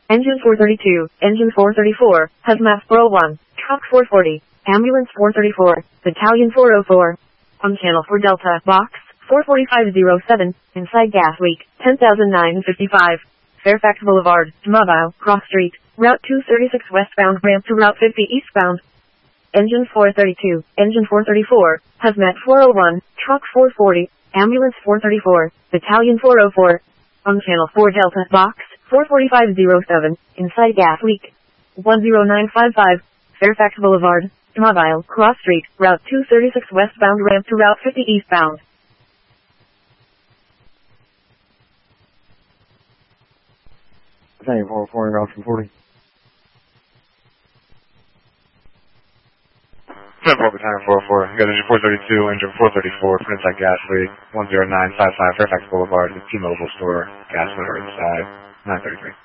Engine 432, Engine 434, Hazmat 401, Truck 440, Ambulance 434, Battalion 404. On channel 4 Delta, Box 44507, inside gas leak, 10,955. Fairfax Boulevard, Mobile, Cross Street, Route 236 westbound ramp to Route 50 eastbound. Engine 432, Engine 434, Hazmat 401, Truck 440, Ambulance 434, Battalion 404. On channel 4 Delta, Box 44507, inside gas leak, 10955. Fairfax Boulevard, Mobile, Cross Street, Route 236 westbound ramp to Route 50 eastbound. Battalion 404 Route 240. 10-4 Battalion 404, you got engine 432, engine 434, inside gas leak, 10955 Fairfax Boulevard, the T-Mobile store, gas motor inside, 933.